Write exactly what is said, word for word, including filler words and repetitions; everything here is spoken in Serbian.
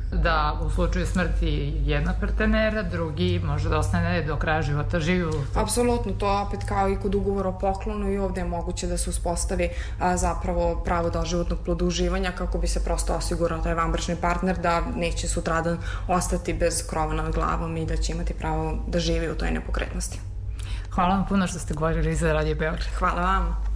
da u slučaju smrti jednog partnera, drugi može da ostane do kraja života živi. Apsolutno, to opet kao i kod ugovora o poklonu i ovde je moguće da se uspostavi zapravo pravo doživotnog ploduživanja kako bi se prosto osigurao taj vanbračni partner da neće sutradan ostati bez krova nad glavom i da će imati pravo da živi u toj nepokretnosti. Hvala vam puno što ste govorili za Radio Beograd. Hvala vam.